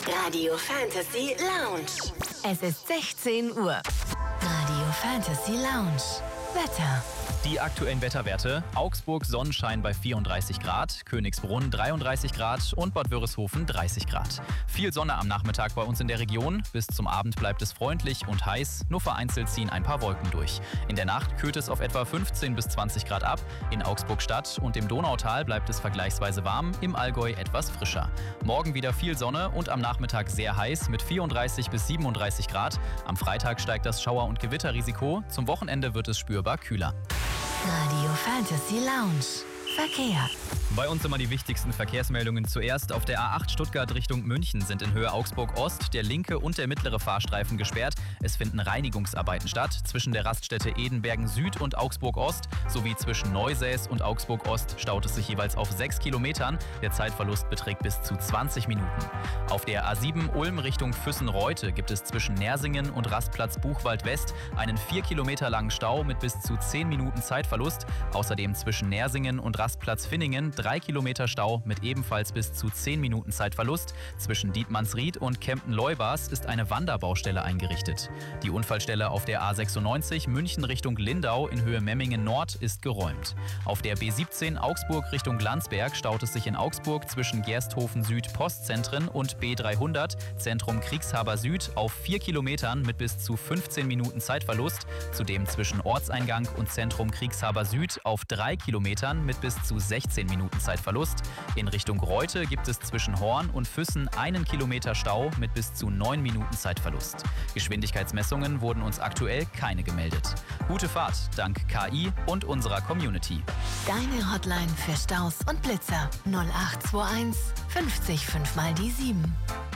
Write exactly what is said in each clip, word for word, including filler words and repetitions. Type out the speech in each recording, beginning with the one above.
Radio Fantasy Lounge. Es ist sechzehn Uhr. Radio Fantasy Lounge. Wetter. Die aktuellen Wetterwerte: Augsburg Sonnenschein bei vierunddreißig Grad, Königsbrunn dreiunddreißig Grad und Bad Wörishofen dreißig Grad. Viel Sonne am Nachmittag bei uns in der Region. Bis zum Abend bleibt es freundlich und heiß, nur vereinzelt ziehen ein paar Wolken durch. In der Nacht kühlt es auf etwa fünfzehn bis zwanzig Grad ab. In Augsburg-Stadt und im Donautal bleibt es vergleichsweise warm, im Allgäu etwas frischer. Morgen wieder viel Sonne und am Nachmittag sehr heiß mit vierunddreißig bis siebenunddreißig Grad. Am Freitag steigt das Schauer- und Gewitterrisiko. Zum Wochenende wird es spürbar kühler. Radio Fantasy Lounge. Verkehr. Bei uns immer die wichtigsten Verkehrsmeldungen zuerst. Auf der A acht Stuttgart Richtung München sind in Höhe Augsburg-Ost der linke und der mittlere Fahrstreifen gesperrt. Es finden Reinigungsarbeiten statt zwischen der Raststätte Edenbergen Süd und Augsburg-Ost sowie zwischen Neusäß und Augsburg-Ost staut es sich jeweils auf sechs Kilometern. Der Zeitverlust beträgt bis zu zwanzig Minuten. Auf der A sieben Ulm Richtung Füssen-Reute gibt es zwischen Nersingen und Rastplatz Buchwald West einen vier Kilometer langen Stau mit bis zu zehn Minuten Zeitverlust. Außerdem zwischen Nersingen und Rastplatz Finningen drei Kilometer Stau mit ebenfalls bis zu zehn Minuten Zeitverlust. Zwischen Dietmannsried und Kempten-Leubars ist eine Wanderbaustelle eingerichtet. Die Unfallstelle auf der A sechsundneunzig München Richtung Lindau in Höhe Memmingen Nord ist geräumt. Auf der B siebzehn Augsburg Richtung Landsberg staut es sich in Augsburg zwischen Gersthofen Süd Postzentren und B dreihundert Zentrum Kriegshaber Süd auf vier Kilometern mit bis zu fünfzehn Minuten Zeitverlust. Zudem zwischen Ortseingang und Zentrum Kriegshaber Süd auf drei Kilometern mit bis zu sechzehn Minuten Zeitverlust. In Richtung Reute gibt es zwischen Horn und Füssen einen Kilometer Stau mit bis zu neun Minuten Zeitverlust. Geschwindigkeitsmessungen wurden uns aktuell keine gemeldet. Gute Fahrt dank K I und unserer Community. Deine Hotline für Staus und Blitzer null acht zwei eins fünfzig fünf mal die sieben.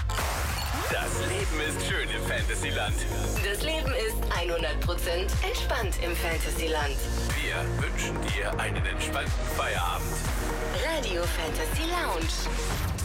Das Leben ist schön im Fantasyland. Das Leben ist hundert Prozent entspannt im Fantasyland. Wir wünschen dir einen entspannten Feierabend. Radio Fantasy Lounge.